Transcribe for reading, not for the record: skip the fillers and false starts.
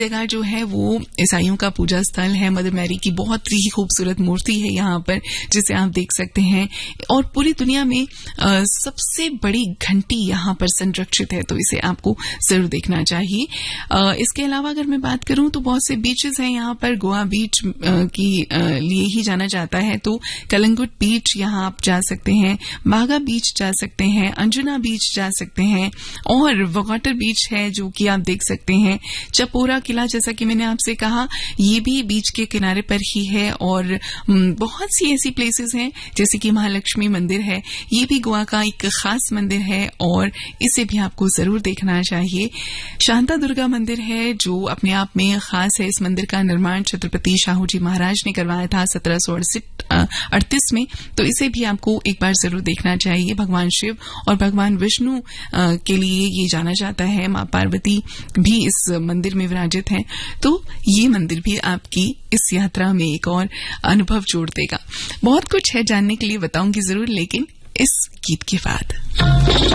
जगह जो है वो ईसाइयों का पूजा स्थल है। मदर मैरी की बहुत ही खूबसूरत मूर्ति है यहाँ पर, जिसे आप देख सकते हैं। और पूरी दुनिया में सबसे बड़ी घंटी यहाँ पर संरक्षित है, तो इसे आपको जरूर देखना चाहिए। इसके अलावा अगर मैं बात करूं तो बहुत से बीचेस हैं यहाँ पर। गोवा बीच की लिए ही जाना जाता है, तो कलंगुट बीच यहाँ आप जा सकते हैं, बागा बीच जा सकते हैं, अंजुना बीच जा सकते हैं, और वॉटर बीच है जो कि आप देख सकते हैं। चपोरा किला, जैसा कि मैंने आपसे कहा, ये भी बीच के किनारे पर ही है। और बहुत सी ऐसी प्लेसेस हैं जैसे कि महालक्ष्मी मंदिर है, ये भी गोवा का एक खास मंदिर है और इसे भी आपको जरूर देखना चाहिए। शांता दुर्गा मंदिर है जो अपने आप में खास है। इस मंदिर का निर्माण छत्रपति शाहू जी महाराज ने करवाया था 1738 में, तो इसे भी आपको एक बार जरूर देखना चाहिए। भगवान शिव और भगवान विष्णु के लिए ये जाना जाता है। मां पार्वती भी इस मंदिर में विराजित हैं, तो ये मंदिर भी आपकी इस यात्रा में एक और अनुभव जोड़ देगा। बहुत कुछ है जानने के लिए, बताऊंगी जरूर, लेकिन इस गीत के बाद।